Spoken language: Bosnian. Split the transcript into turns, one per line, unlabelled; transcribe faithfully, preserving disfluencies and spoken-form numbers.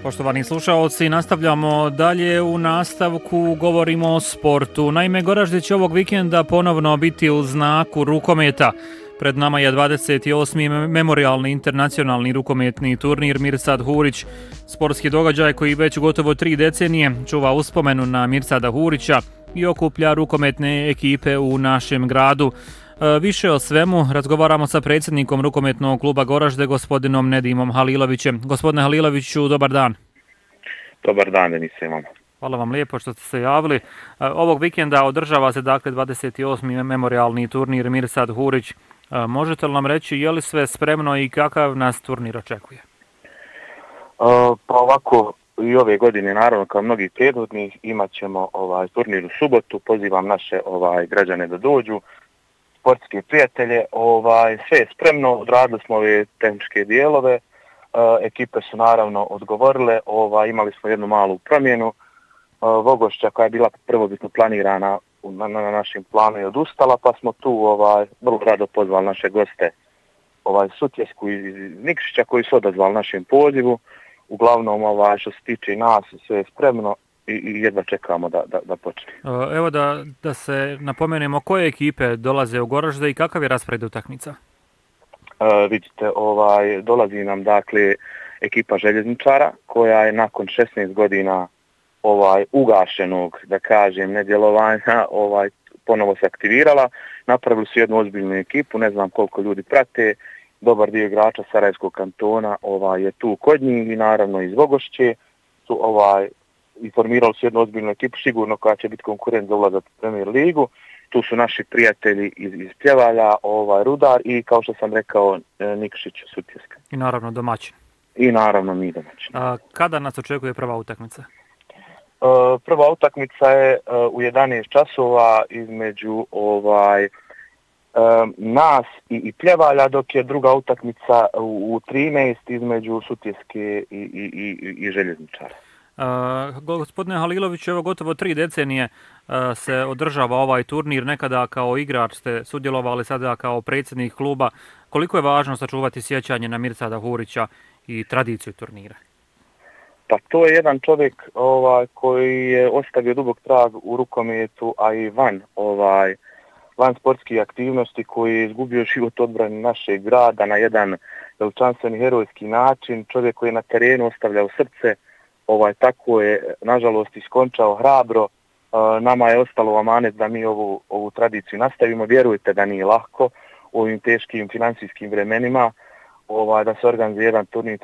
Poštovani slušaoci, nastavljamo dalje. U nastavku govorimo o sportu. Naime, Goražde će ovog vikenda ponovno biti u znaku rukometa. Pred nama je dvadeset osmi memorijalni internacionalni rukometni turnir Mirsad Hurić, sportski događaj koji već gotovo tri decenije čuva uspomenu na Mirsada Hurića i okuplja rukometne ekipe u našem gradu. Više o svemu razgovaramo sa predsjednikom rukometnog kluba Goražde, gospodinom Nedimom Halilovićem. Gospodine Haliloviću, dobar dan.
Dobar dan, Denise, imamo.
Hvala vam lijepo što ste se javili. Ovog vikenda održava se dakle dvadeset osmi memorijalni turnir Mirsad Hurić. Možete li nam reći je li sve spremno i kakav nas turnir očekuje?
Uh, pa ovako, i ove godine, naravno, kao mnogi prethodnih, imat ćemo ovaj, turnir u subotu. Pozivam naše ovaj, građane da dođu, sportske prijatelje. Ovaj, sve je spremno, odradili smo ove tehničke dijelove. Uh, ekipe su naravno odgovorile, ovaj, imali smo jednu malu promjenu. Uh, Vogošća koja je bila prvobitno planirana na, na našem planu je odustala, pa smo tu ovaj, vrlo rado pozvali naše goste ovaj, Sutjesku iz Nikšića koji su odazvali našem pozivu. Uglavnom, ovaj, što se tiče nas, sve je spremno i, i jedva čekamo da, da, da počne.
Evo da, da se napomenemo koje ekipe dolaze u Goražde i kakav je raspored utakmica?
E, vidite, ovaj, dolazi nam dakle ekipa željezničara koja je nakon šesnaest godina ovaj ugašenog, da kažem, nedjelovanja, ovaj ponovo se aktivirala. Napravili su jednu ozbiljnu ekipu, ne znam koliko ljudi prate. Dobar dio igrača Sarajevskog kantona ovaj je tu kod njih i naravno iz Vogošće su ovaj i formirali su jednu ozbiljnu ekipu, sigurno koja će biti konkurent za ulazak u Premier ligu. Tu su naši prijatelji iz, iz Pljevalja, ovaj Rudar i kao što sam rekao Nikšić, Sutjeska.
I naravno domaćin.
I naravno mi domaćin.
A kada nas očekuje prva utakmica?
Uh, prva utakmica je uh, u jedanaest časova između ovaj um, nas i, i Pljevalja, dok je druga utakmica u, u trinaest između Sutjeske i, i, i, i željezničara.
Uh, gospodine Halilović, evo gotovo tri decenije uh, se održava ovaj turnir. Nekada kao igrač ste sudjelovali, sada kao predsjednik kluba. Koliko je važno sačuvati sjećanje na Mirsada Hurića i tradiciju turnira?
Pa to je jedan čovjek ovaj koji je ostavio dubok trag u rukometu, a i van ovaj van sportskih aktivnosti, koji je izgubio život odbrani našeg grada na jedan veličanstveni herojski način. Čovjek koji je na terenu ostavljao srce, ovaj tako je nažalost iskončao hrabro. Nama je ostalo amanet da mi ovu ovu tradiciju nastavimo. Vjerujte da nije lako u ovim teškim financijskim vremenima ovaj da se organizira jedan turnir